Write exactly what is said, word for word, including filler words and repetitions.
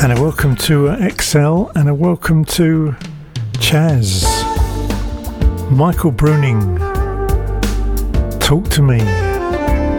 And a welcome to uh, X L, and a welcome to Chaz. Michael Bruning, Talk to Me.